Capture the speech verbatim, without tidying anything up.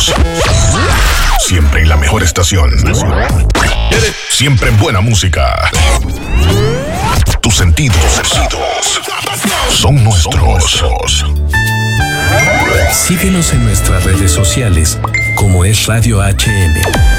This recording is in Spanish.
Siempre en la mejor estación. Siempre en buena música. Tus sentidos, sentidos son nuestros. Síguenos en nuestras redes sociales como es Radio H M.